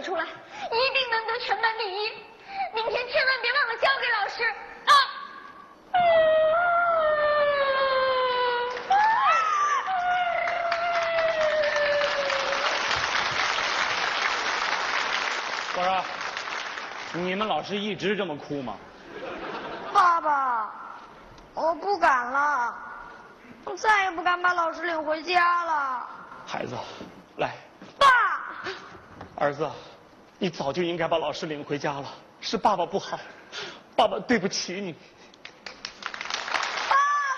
出来，一定能得全班第一。明天千万别忘了交给老师啊！ 我说，你们老师一直这么哭吗？ 爸爸，我不敢了，我再也不敢把老师领回家了。 孩子，来， 爸， 儿子，你早就应该把老师领回家了，是爸爸不好，爸爸对不起你。 爸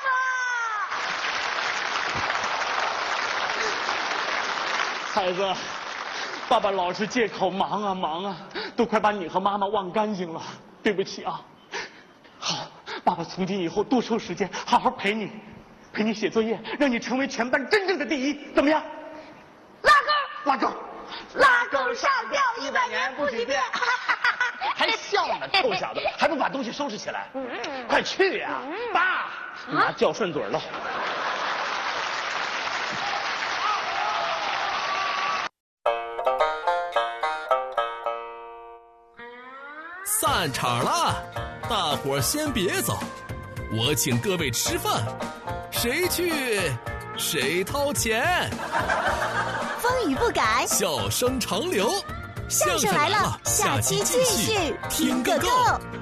爸， 孩子，爸爸老是借口忙啊忙啊，都快把你和妈妈忘干净了，对不起啊。好，爸爸从今以后多抽时间，好好陪你写作业，让你成为全班真正的第一，怎么样？拉钩， 拉钩上吊100年不许变。 还笑呢，臭小子，还不把东西收拾起来？快去呀，爸，妈叫顺嘴了。 散场了，大伙儿先别走，我请各位吃饭，谁去谁掏钱。 风雨不改， 笑声长流， 相声来了，下期继续听个够。